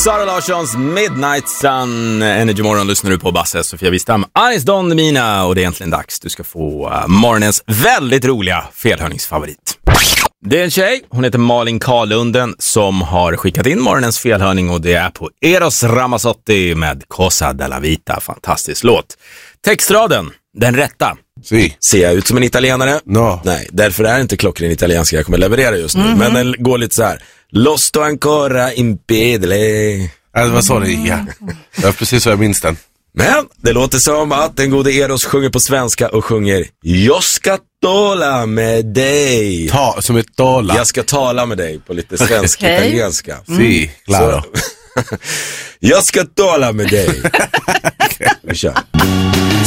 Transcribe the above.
Sara Larssons Midnight Sun. Energy Morgon lyssnar du på Basse, Sofia Wistam, Anis Don Mina. Och det är äntligen dags. Du ska få morgonens väldigt roliga felhörningsfavorit. Det är en tjej, hon heter Malin Karlunden, som har skickat in morgonens felhörning. Och det är på Eros Ramazzotti med Cosa della Vita. Fantastisk låt. Textraden, den rätta. Si. Ser jag ut som en italienare? No. Nej, därför är det inte klockren italienska jag kommer leverera just nu. Men den går lite så här. Lo sto ancora in pedale. Det var så det gick, ja. Det var precis så jag minns den. Men det låter som att den gode Eros sjunger på svenska och sjunger Jag ska tala med dig. Som ett dollar. Jag ska tala med dig på lite svensk italienska. Si, claro. Jag ska tala med dig. Vi kör.